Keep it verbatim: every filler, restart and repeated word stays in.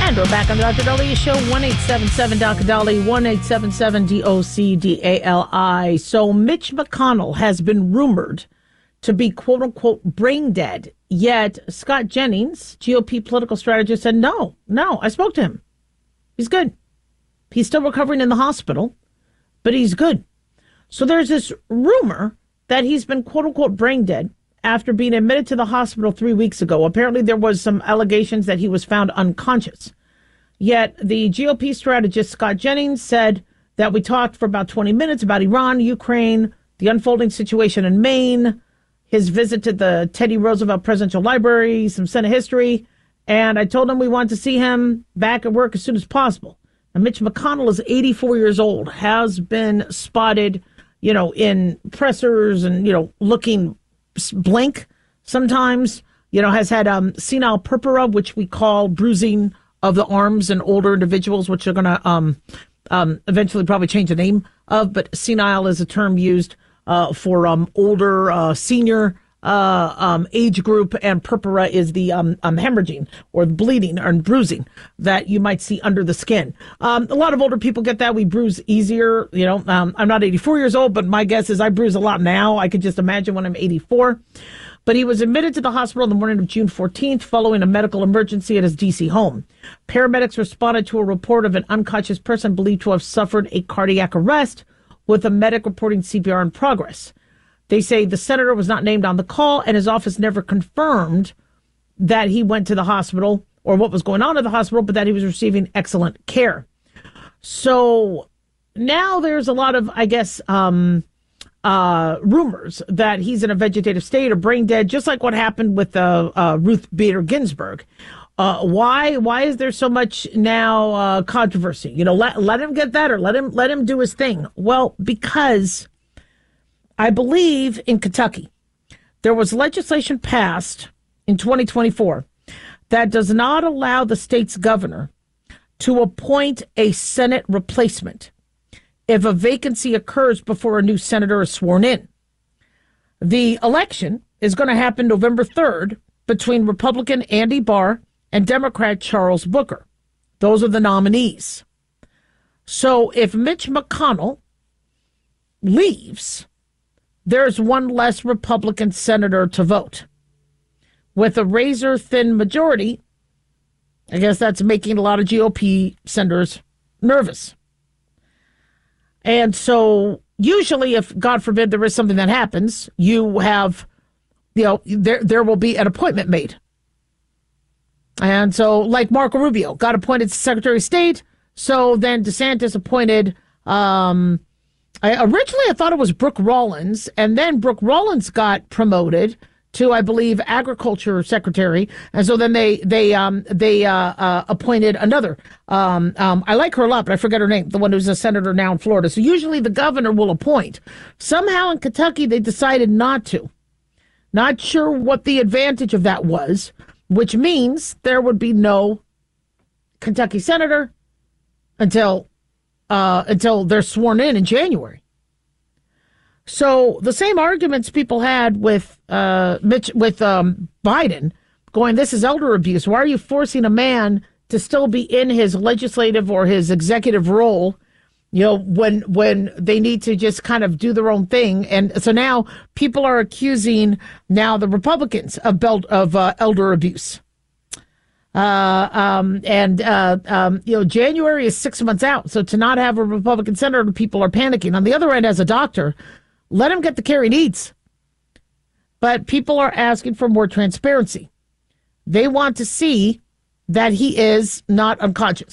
And we're back on the Doctor Dolly Show, one eight seven seven Doctor Dolly, one eight seven seven D O C D A L I. So Mitch McConnell has been rumored to be, quote unquote, brain dead. Yet Scott Jennings, G O P political strategist, said, no, no, I spoke to him. He's good. He's still recovering in the hospital, but he's good. So there's this rumor that he's been, quote unquote, brain dead after being admitted to the hospital three weeks ago. Apparently there was some allegations that he was found unconscious. Yet the G O P strategist, Scott Jennings, said that we talked for about twenty minutes about Iran, Ukraine, the unfolding situation in Maine, his visit to the Teddy Roosevelt Presidential Library, some Senate history, and I told him we want to see him back at work as soon as possible. Now, Mitch McConnell is eighty-four years old, has been spotted, you know, in pressers and, you know, looking blank sometimes, you know, has had um, senile purpura, which we call bruising of the arms in older individuals, which are going to um, um, eventually probably change the name of, but senile is a term used uh, for um, older, uh, senior uh, um, age group, and purpura is the um, um, hemorrhaging or the bleeding or bruising that you might see under the skin. Um, a lot of older people get that. We bruise easier. You know, um, I'm not eighty-four years old, but my guess is I bruise a lot now. I could just imagine when I'm eighty-four. But he was admitted to the hospital on the morning of June fourteenth following a medical emergency at his D C home. Paramedics responded to a report of an unconscious person believed to have suffered a cardiac arrest, with a medic reporting C P R in progress. They say the senator was not named on the call, and his office never confirmed that he went to the hospital or what was going on at the hospital, but that he was receiving excellent care. So now there's a lot of, I guess, um, uh, rumors that he's in a vegetative state or brain dead, just like what happened with uh, uh, Ruth Bader Ginsburg. Uh, why? Why is there so much now uh, controversy? You know, let let him get that, or let him let him do his thing. Well, because I believe in Kentucky, there was legislation passed in twenty twenty-four that does not allow the state's governor to appoint a Senate replacement if a vacancy occurs before a new senator is sworn in. The election is going to happen November third between Republican Andy Barr and Democrat Charles Booker. Those are the nominees. So if Mitch McConnell leaves, there's one less Republican senator to vote. With a razor-thin majority, I guess that's making a lot of G O P senators nervous. And so usually if, God forbid, there is something that happens, you have, you know, there, there will be an appointment made. And so, like Marco Rubio got appointed Secretary of State, so then DeSantis appointed, um, I, originally I thought it was Brooke Rollins, and then Brooke Rollins got promoted to, I believe, Agriculture Secretary, and so then they they um they uh, uh appointed another. Um, um, I like her a lot, but I forget her name. The one who's a senator now in Florida. So usually the governor will appoint. Somehow in Kentucky they decided not to. Not sure what the advantage of that was, which means there would be no Kentucky senator until uh, until they're sworn in in January. So the same arguments people had with uh, Mitch, with um, Biden, going, this is elder abuse. Why are you forcing a man to still be in his legislative or his executive role, you know, when when they need to just kind of do their own thing? And so now people are accusing now the Republicans of belt of uh, elder abuse. Uh, um, and, uh, um, you know, January is six months out. So to not have a Republican senator, people are panicking. On the other end, as a doctor, let him get the care he needs. But people are asking for more transparency. They want to see that he is not unconscious.